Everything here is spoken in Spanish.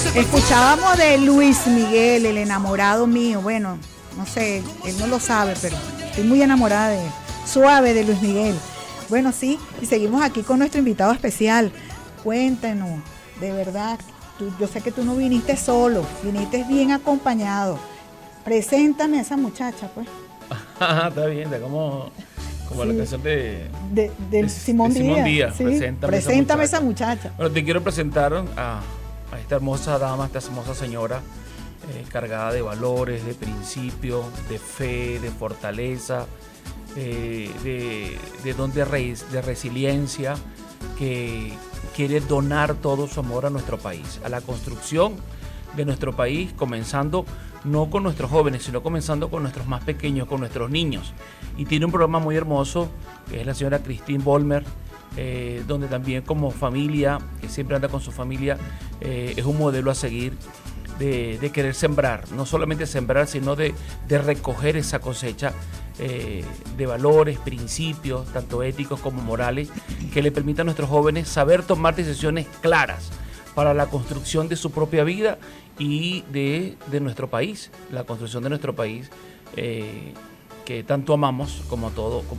Escuchábamos de Luis Miguel, el enamorado mío. Bueno, no sé, él no lo sabe, pero estoy muy enamorada de Suave de Luis Miguel. Bueno, sí, y seguimos aquí con nuestro invitado especial. Cuéntanos, de verdad, yo sé que tú no viniste solo, viniste bien acompañado. Preséntame a esa muchacha, pues. Está bien, como sí, la canción de Simón Díaz. Sí, preséntame esa muchacha. Bueno, te quiero presentar a esta hermosa dama, esta hermosa señora, cargada de valores, de principios, de fe, de fortaleza, de don de resiliencia, que quiere donar todo su amor a nuestro país, a la construcción de nuestro país, comenzando no con nuestros jóvenes, sino comenzando con nuestros más pequeños, con nuestros niños. Y tiene un programa muy hermoso, que es la señora Christine Vollmer, donde también como familia, que siempre anda con su familia, es un modelo a seguir de querer sembrar, no solamente sembrar, sino de recoger esa cosecha de valores, principios, tanto éticos como morales, que le permitan a nuestros jóvenes saber tomar decisiones claras para la construcción de su propia vida y de nuestro país, la construcción de nuestro país, que tanto amamos como